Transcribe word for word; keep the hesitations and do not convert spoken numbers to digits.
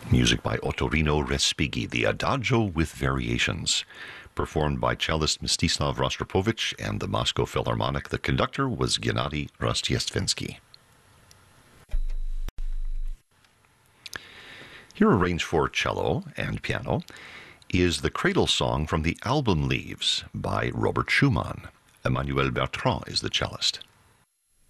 Music by Ottorino Respighi, the Adagio with Variations, performed by cellist Mstislav Rostropovich and the Moscow Philharmonic. The conductor was Gennady Rostchestvensky. Here, arranged for cello and piano, is the cradle song from the album Leaves by Robert Schumann. Emmanuel Bertrand is the cellist.